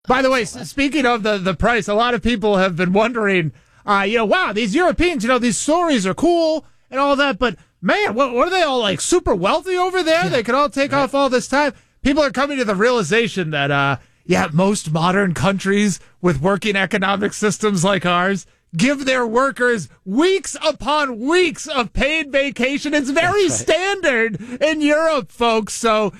By the way, speaking of the price, a lot of people have been wondering, wow, these Europeans, these stories are cool and all that, but man, what are they all like super wealthy over there? They could all take off all this time. People are coming to the realization that, most modern countries with working economic systems like ours give their workers weeks upon weeks of paid vacation. It's very standard in Europe, folks. So,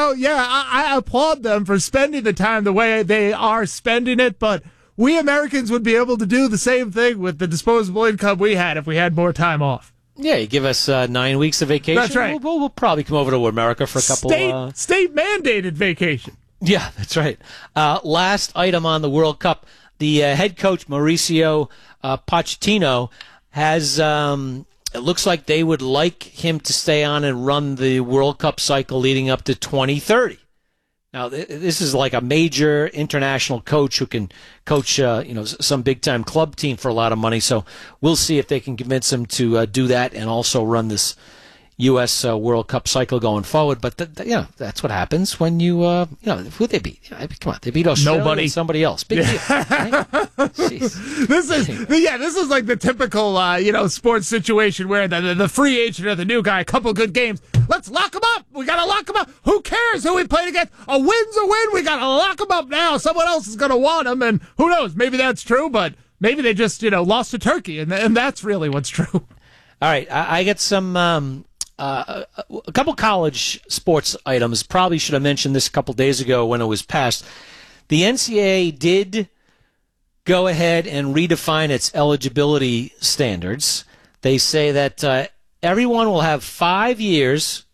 I applaud them for spending the time the way they are spending it. But we Americans would be able to do the same thing with the disposable income we had if we had more time off. Yeah, you give us 9 weeks of vacation. That's right. We'll probably come over to America for a couple. State mandated vacation. Yeah, that's right. Last item on the World Cup. The head coach, Mauricio Pochettino, has, it looks like they would like him to stay on and run the World Cup cycle leading up to 2030. Now, this is like a major international coach who can coach, some big-time club team for a lot of money. So we'll see if they can convince him to do that and also run this U.S. World Cup cycle going forward. But, that's what happens when you, who they beat? Come on, they beat Australia. Nobody. And somebody else. Big deal. Right? This is like the typical, sports situation where the free agent or the new guy, a couple good games. Let's lock him up. We got to lock him up. Who cares who we played against? A win's a win. We got to lock him up now. Someone else is going to want him. And who knows? Maybe that's true, but maybe they just, lost to Turkey. And that's really what's true. All right. I get some... a couple college sports items. Probably should have mentioned this a couple days ago when it was passed. The NCAA did go ahead and redefine its eligibility standards. They say that everyone will have 5 years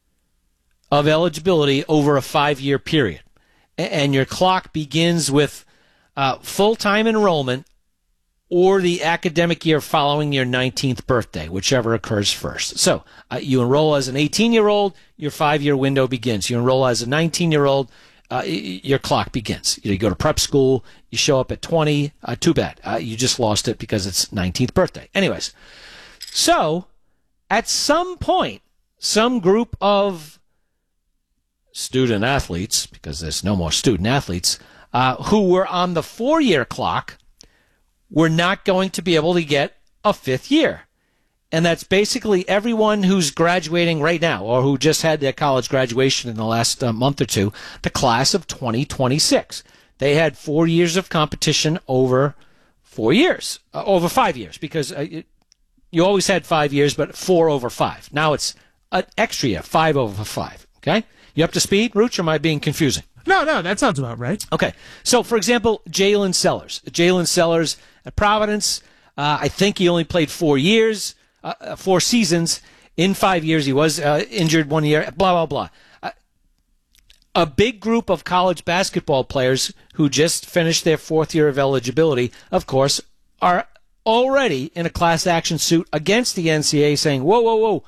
of eligibility over a 5-year period. And your clock begins with full-time enrollment or the academic year following your 19th birthday, whichever occurs first. So you enroll as an 18-year-old, your 5-year window begins. You enroll as a 19-year-old, your clock begins. You go to prep school, you show up at 20, too bad. You just lost it because it's 19th birthday. Anyways, so at some point, some group of student athletes, because there's no more student athletes, who were on the 4-year clock, we're not going to be able to get a 5th year. And that's basically everyone who's graduating right now or who just had their college graduation in the last month or two, the class of 2026. They had 4 years of competition over 4 years, over 5 years, because you always had 5 years, but 4 over 5. Now it's an extra year, 5 over 5. Okay? You up to speed, Rooch, or am I being confusing? No, that sounds about right. Okay. So, for example, Jalen Sellers at Providence, I think he only played 4 years, 4 seasons. In 5 years, he was injured 1 year, blah, blah, blah. A big group of college basketball players who just finished their 4th year of eligibility, of course, are already in a class action suit against the NCAA saying, whoa,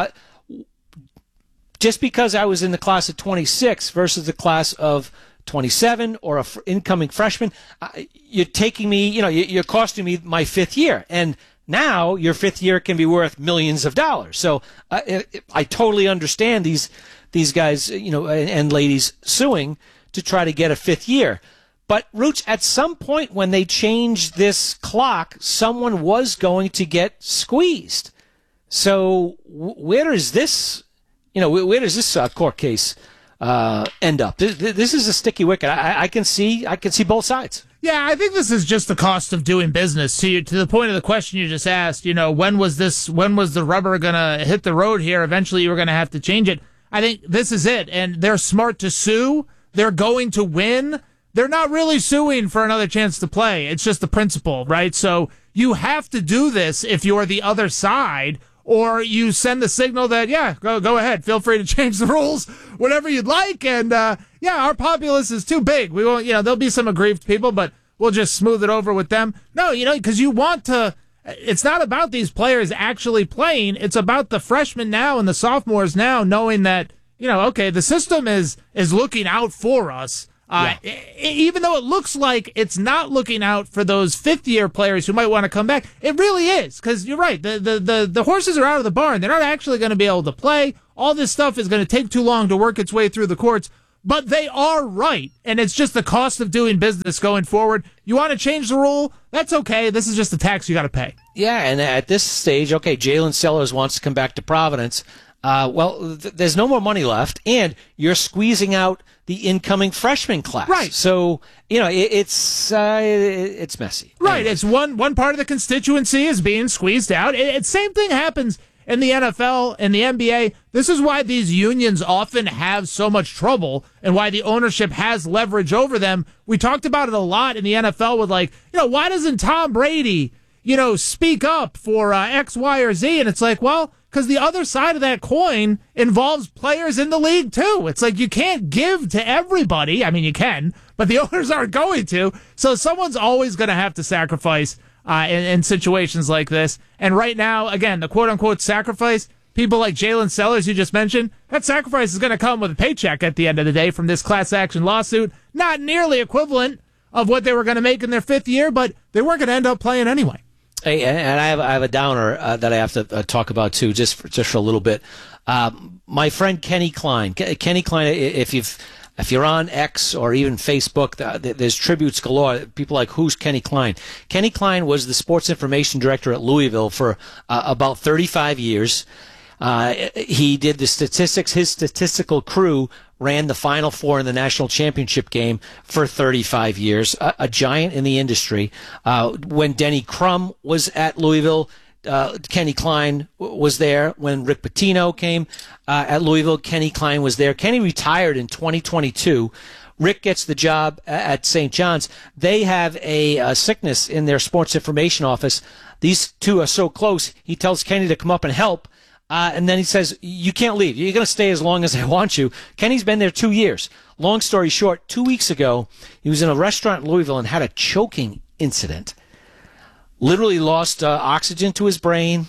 just because I was in the class of 26 versus the class of 27 or an incoming freshman, you're taking me, you're costing me my 5th year. And now your 5th year can be worth millions of dollars. So I totally understand these guys, and ladies suing to try to get a 5th year. But, Rooch, at some point when they changed this clock, someone was going to get squeezed. So where does this... where does this court case end up? This is a sticky wicket. I can see both sides. Yeah, I think this is just the cost of doing business. To the point of the question you just asked, when was the rubber going to hit the road here? Eventually you were going to have to change it. I think this is it. And they're smart to sue. They're going to win. They're not really suing for another chance to play. It's just the principle, right? So you have to do this if you're the other side, or you send the signal that, go ahead, feel free to change the rules, whatever you'd like. And, our populace is too big. We won't, there'll be some aggrieved people, but we'll just smooth it over with them. No, because you want to, it's not about these players actually playing. It's about the freshmen now and the sophomores now knowing that, okay, the system is looking out for us. Even though it looks like it's not looking out for those 5th-year players who might want to come back, it really is, because you're right. The horses are out of the barn. They're not actually going to be able to play. All this stuff is going to take too long to work its way through the courts. but they are right. And it's just the cost of doing business going forward. You want to change the rule? That's okay. This is just a tax you got to pay. Yeah, and at this stage, okay, Jalen Sellers wants to come back to Providence. There's no more money left, and you're squeezing out the incoming freshman class. Right. So, it's messy. Right. Anyway. It's one part of the constituency is being squeezed out. Same thing happens in the NFL and the NBA. This is why these unions often have so much trouble and why the ownership has leverage over them. We talked about it a lot in the NFL with why doesn't Tom Brady, speak up for X, Y, or Z? And it's like, well, because the other side of that coin involves players in the league, too. It's like you can't give to everybody. I mean, you can, but the owners aren't going to. So someone's always going to have to sacrifice in situations like this. And right now, again, the quote-unquote sacrifice, people like Jalen Sellers you just mentioned, that sacrifice is going to come with a paycheck at the end of the day from this class action lawsuit. Not nearly equivalent of what they were going to make in their fifth year, but they weren't going to end up playing anyway. Hey, and I have a downer that I have to talk about too, just for a little bit. My friend Kenny Klein. Kenny Klein, if you're on X or even Facebook, there's tributes galore. People like, who's Kenny Klein? Kenny Klein was the sports information director at Louisville for about 35 years. He did the statistics. His statistical crew ran the Final Four in the national championship game for 35 years, a giant in the industry. When Denny Crum was at Louisville, Kenny Klein was there. When Rick Pitino came at Louisville, Kenny Klein was there. Kenny retired in 2022. Rick gets the job at St. John's. They have a sickness in their sports information office. These two are so close, he tells Kenny to come up and help. And then he says, you can't leave. You're going to stay as long as I want you. Kenny's been there 2 years. Long story short, 2 weeks ago, he was in a restaurant in Louisville and had a choking incident. Literally lost oxygen to his brain,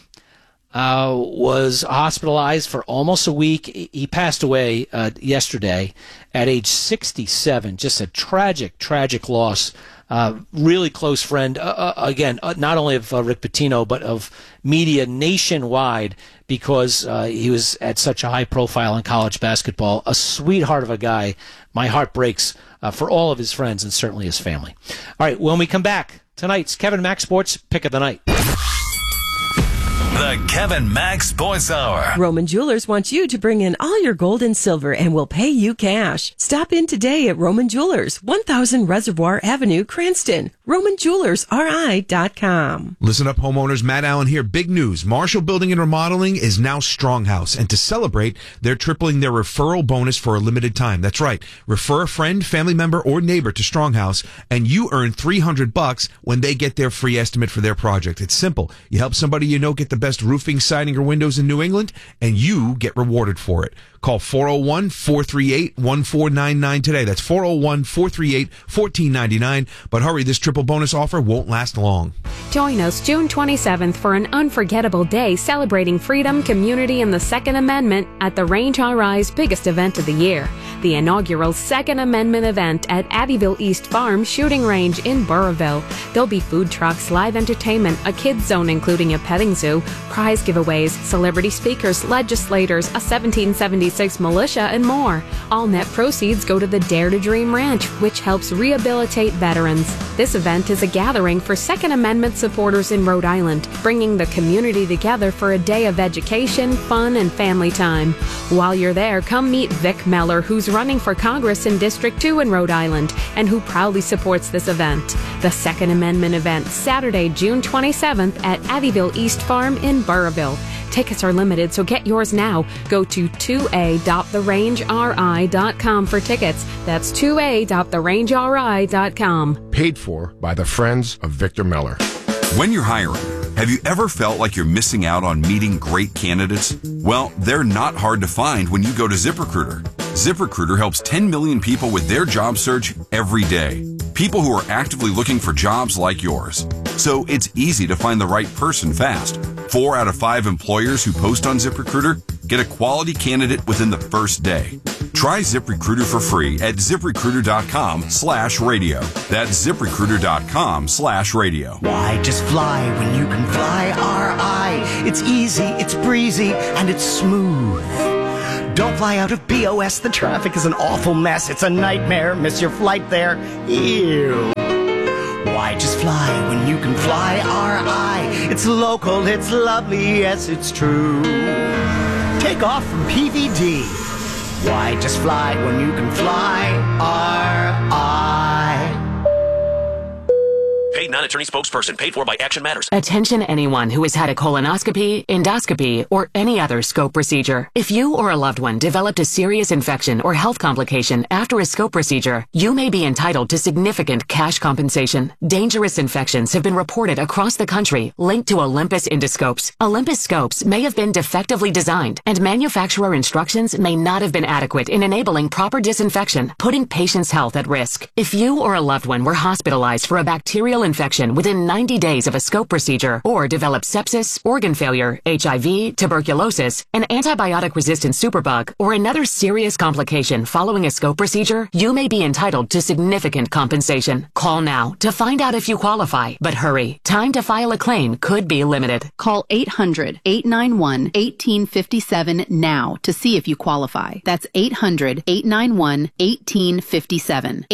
was hospitalized for almost a week. He passed away yesterday at age 67. Just a tragic, tragic loss. Really close friend, again, not only of Rick Pitino, but of media nationwide, because he was at such a high profile in college basketball. A sweetheart of a guy. My heart breaks for all of his friends and certainly his family. All right, when we come back, tonight's Kevin Mack Sports Pick of the Night. The Kevin Mack Sports Hour. Roman Jewelers wants you to bring in all your gold and silver and will pay you cash. Stop in today at Roman Jewelers, 1000 Reservoir Avenue, Cranston. RomanJewelersRI.com. Listen up, homeowners. Matt Allen here. Big news. Marshall Building and Remodeling is now Stronghouse. And to celebrate, they're tripling their referral bonus for a limited time. That's right. Refer a friend, family member, or neighbor to Stronghouse, and you earn $300 when they get their free estimate for their project. It's simple. You help somebody you know get the best roofing, siding, or windows in New England, and you get rewarded for it. Call 401-438-1499 today. That's 401-438-1499. But hurry, this triple bonus offer won't last long. Join us June 27th for an unforgettable day celebrating freedom, community, and the Second Amendment at the Range RI's biggest event of the year, the inaugural Second Amendment event at Abbeville East Farm Shooting Range in Burrillville. There'll be food trucks, live entertainment, a kids zone including a petting zoo, prize giveaways, celebrity speakers, legislators, a 1776 militia, and more. All net proceeds go to the Dare to Dream Ranch, which helps rehabilitate veterans. This event is a gathering for Second Amendment supporters in Rhode Island, bringing the community together for a day of education, fun, and family time. While you're there, come meet Vic Meller, who's running for Congress in District 2 in Rhode Island, and who proudly supports this event. The Second Amendment event, Saturday, June 27th at Abbeville East Farm in Burrillville. Tickets are limited, so get yours now. Go to 2a.therangeri.com for tickets. That's 2a.therangeri.com. Paid for by the Friends of Victor Meller. When you're hiring, have you ever felt like you're missing out on meeting great candidates? Well, they're not hard to find when you go to ZipRecruiter. ZipRecruiter helps 10 million people with their job search every day. People who are actively looking for jobs like yours. So it's easy to find the right person fast. 4 out of 5 employers who post on ZipRecruiter get a quality candidate within the first day. Try ZipRecruiter for free at ZipRecruiter.com/radio. That's ZipRecruiter.com/radio. Why just fly when you can fly RI? It's easy, it's breezy, and it's smooth. Don't fly out of BOS. The traffic is an awful mess. It's a nightmare. Miss your flight there. Ew. Why just fly when you can fly RI? It's local, it's lovely, yes, it's true. Take off from PVD. Why just fly when you can fly RI? Paid non-attorney spokesperson. Paid for by Action Matters. Attention anyone who has had a colonoscopy, endoscopy, or any other scope procedure. If you or a loved one developed a serious infection or health complication after a scope procedure, you may be entitled to significant cash compensation. Dangerous infections have been reported across the country linked to Olympus endoscopes. Olympus scopes may have been defectively designed, and manufacturer instructions may not have been adequate in enabling proper disinfection, putting patients' health at risk. If you or a loved one were hospitalized for a bacterial infection within 90 days of a scope procedure, or developed sepsis, organ failure, HIV, tuberculosis, an antibiotic-resistant superbug, or another serious complication following a scope procedure, you may be entitled to significant compensation. Call now to find out if you qualify, but hurry. Time to file a claim could be limited. Call 800-891-1857 now to see if you qualify. That's 800-891-1857.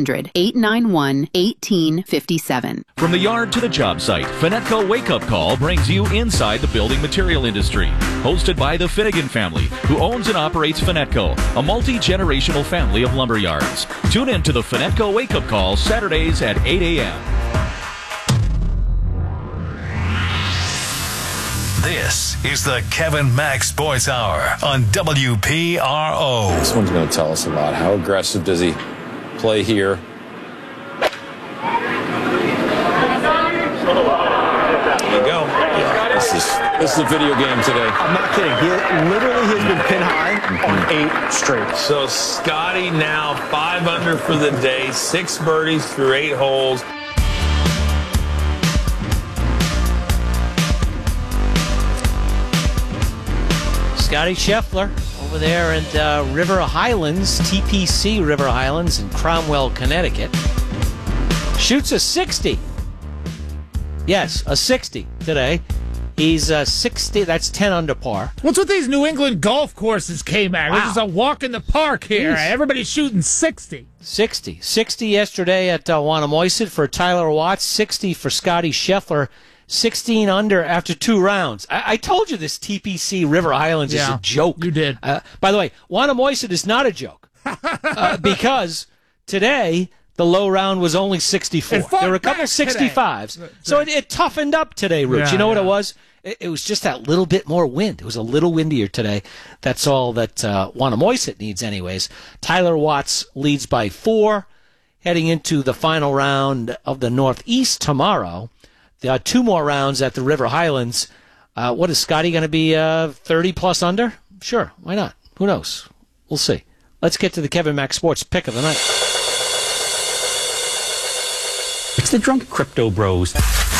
800-891-1857. From the yard to the job site, Finetco Wake Up Call brings you inside the building material industry. Hosted by the Finnegan family, who owns and operates Finetco, a multi-generational family of lumber yards. Tune in to the Finetco Wake Up Call Saturdays at 8 a.m. This is the Kevin Mack Sports Hour on WPRO. This one's going to tell us a lot. How aggressive does he play here? This is a video game today. I'm not kidding. He literally has been pin high on 8 straight. So Scotty now 5 under for the day, 6 birdies through 8 holes. Scotty Scheffler over there at River Highlands, TPC River Highlands in Cromwell, Connecticut. Shoots a 60. Yes, a 60 today. He's 60. That's 10 under par. What's with these New England golf courses, K-Mac? Wow. This is a walk in the park here. Jeez. Everybody's shooting 60. 60 yesterday at Wannamoisett for Tyler Watts. 60 for Scotty Scheffler. 16 under after 2 rounds. I told you this TPC River Highlands is a joke. You did. By the way, Wannamoisett is not a joke because today the low round was only 64. There were a couple 65s. So it toughened up today, Rich. You know what it was? It was just that little bit more wind. It was a little windier today. That's all that Wannamoisett needs anyways. Tyler Watts leads by 4 heading into the final round of the Northeast tomorrow. There are 2 more rounds at the River Highlands. What is Scotty going to be, 30-plus under? Sure, why not? Who knows? We'll see. Let's get to the Kevin Mack Sports pick of the night. It's the Drunk Crypto Bros.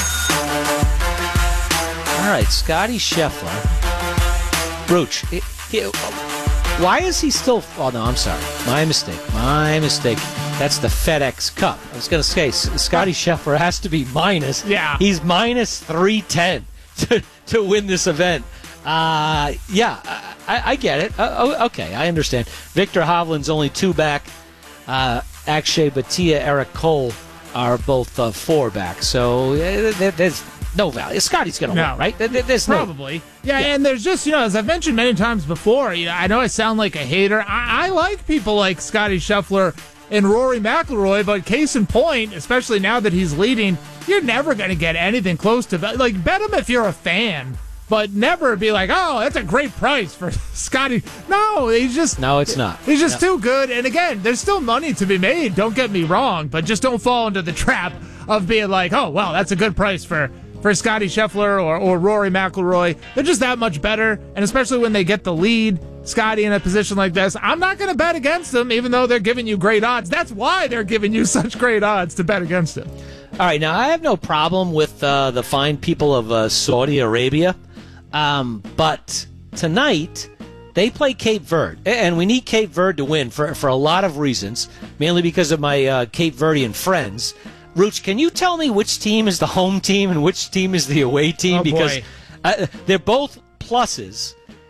All right, Scotty Scheffler. Brooch, why is he still... Oh, no, I'm sorry. My mistake. That's the FedEx Cup. I was going to say, Scotty Scheffler has to be minus. Yeah. He's minus 310 to win this event. I get it. Okay, I understand. Victor Hovland's only 2 back. Akshay Bhatia, Eric Cole are both 4 back. So there's no value. Scotty's going to win, right? There's probably. And there's just, as I've mentioned many times before, I know I sound like a hater. I like people like Scotty Scheffler and Rory McIlroy, but case in point, especially now that he's leading, you're never going to get anything close to bet him if you're a fan, but never be like, oh, that's a great price for Scotty. No, it's not. He's just too good. And again, there's still money to be made. Don't get me wrong, but just don't fall into the trap of being like, oh, well, that's a good price for Scotty Scheffler or Rory McIlroy. They're just that much better, and especially when they get the lead, Scotty in a position like this, I'm not going to bet against them, even though they're giving you great odds. That's why they're giving you such great odds to bet against them. All right, now I have no problem with the fine people of Saudi Arabia, but tonight they play Cape Verde, and we need Cape Verde to win for a lot of reasons, mainly because of my Cape Verdean friends. Rooch, can you tell me which team is the home team and which team is the away team? Because they're both pluses.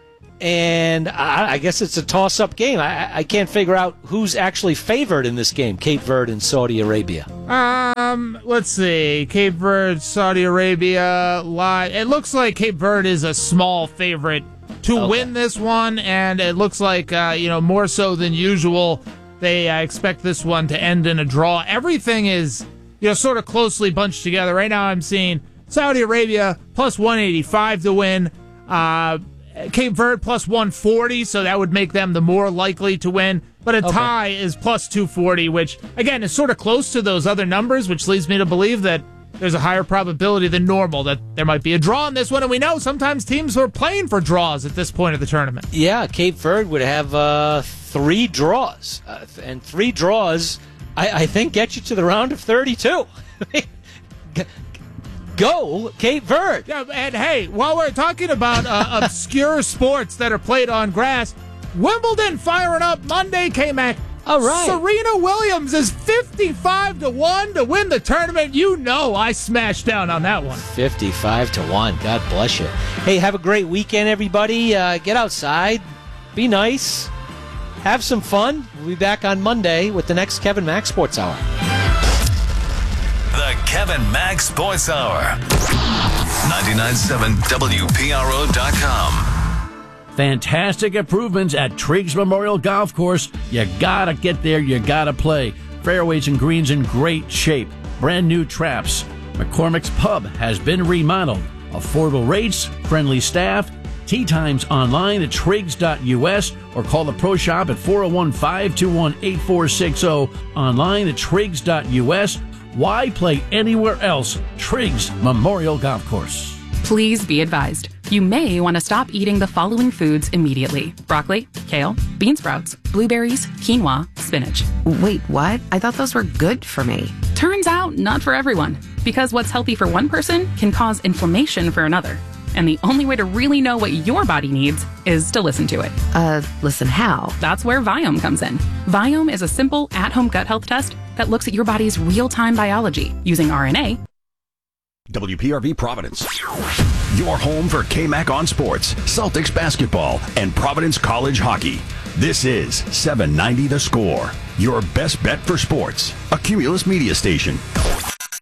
And I guess it's a toss-up game. I can't figure out who's actually favored in this game, Cape Verde and Saudi Arabia. Let's see. Cape Verde, Saudi Arabia, live. It looks like Cape Verde is a small favorite to win this one, and it looks like, more so than usual, they expect this one to end in a draw. Everything is, sort of closely bunched together. Right now I'm seeing Saudi Arabia plus 185 to win, Cape Verde plus 140, so that would make them the more likely to win. But a tie is plus 240, which, again, is sort of close to those other numbers, which leads me to believe that there's a higher probability than normal that there might be a draw in this one. And we know sometimes teams are playing for draws at this point of the tournament. Yeah, Cape Verde would have 3 draws. And 3 draws, I think, get you to the round of 32. Go, Cape Verde. Yeah, and hey, while we're talking about obscure sports that are played on grass, Wimbledon firing up Monday, K-Mac. All right. Serena Williams is 55-1 to win the tournament. I smashed down on that one. 55-1. God bless you. Hey, have a great weekend, everybody. Get outside. Be nice. Have some fun. We'll be back on Monday with the next Kevin Mack Sports Hour. The Kevin Mack Sports Hour. 99.7 WPRO.com. Fantastic improvements at Triggs Memorial Golf Course. You gotta get there, you gotta play. Fairways and greens in great shape. Brand new traps. McCormick's Pub has been remodeled. Affordable rates, friendly staff. Tee times online at Triggs.us or call the Pro Shop at 401-521-8460. Online at Triggs.us. Why play anywhere else? Triggs Memorial Golf Course. Please be advised. You may want to stop eating the following foods immediately. Broccoli, kale, bean sprouts, blueberries, quinoa, spinach. Wait, what? I thought those were good for me. Turns out, not for everyone. Because what's healthy for one person can cause inflammation for another. And the only way to really know what your body needs is to listen to it. Listen how? That's where Viome comes in. Viome is a simple, at-home gut health test that looks at your body's real-time biology using RNA. WPRV Providence. Your home for K-Mac on sports, Celtics basketball, and Providence College hockey. This is 790 The Score, your best bet for sports. A Cumulus media station.